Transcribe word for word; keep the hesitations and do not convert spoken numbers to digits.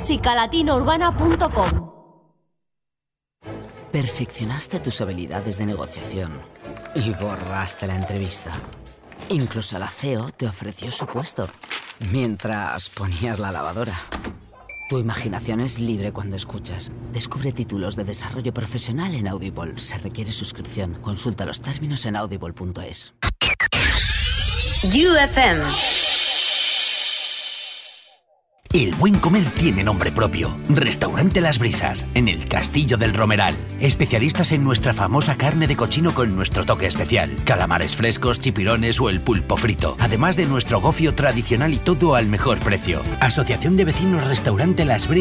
música latina urbana punto com. Perfeccionaste tus habilidades de negociación y borraste la entrevista. Incluso la C E O te ofreció su puesto mientras ponías la lavadora. Tu imaginación es libre cuando escuchas. Descubre títulos de desarrollo profesional en Audible. Se requiere suscripción. Consulta los términos en audible punto es. U F M. El buen comer tiene nombre propio. Restaurante Las Brisas, en el Castillo del Romeral. Especialistas en nuestra famosa carne de cochino con nuestro toque especial. Calamares frescos, chipirones o el pulpo frito. Además de nuestro gofio tradicional y todo al mejor precio. Asociación de Vecinos Restaurante Las Brisas.